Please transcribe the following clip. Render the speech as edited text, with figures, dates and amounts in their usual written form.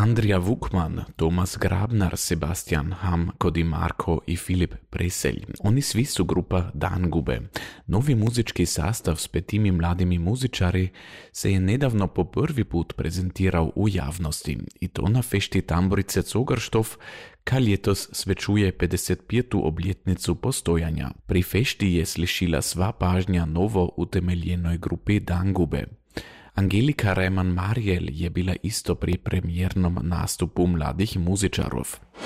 Andrija Vukman, Tomas Grabnar, Sebastian Ham, Cody Marko i Filip Preselj. Oni svi su grupa Dangube. Novi muzički sastav s 5 mladimi muzičari se je nedavno po prvi put prezentirao u javnosti i to na fešti Tamburice Cogarštov, ka ljetos svečuje 55. obljetnicu postojanja. Pri fešti je slišila sva pažnja novo utemeljenoj grupi Dangube. Angelika Reman Marjel je bila isto pri premijernom nastupu mladih muzičarov.